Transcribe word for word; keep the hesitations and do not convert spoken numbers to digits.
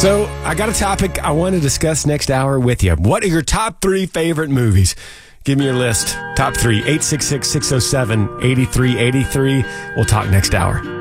So I got a topic I want to discuss next hour with you. What are your top three favorite movies? Give me your list. Top three. eight six six, six oh seven, eight three eight three. We'll talk next hour.